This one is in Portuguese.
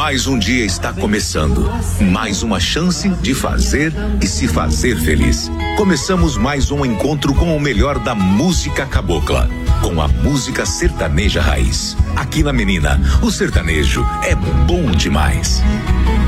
Mais um dia está começando. Mais uma chance de fazer e se fazer feliz. Começamos mais um encontro com o melhor da música cabocla, com a música sertaneja raiz. Aqui na Menina, o sertanejo é bom demais.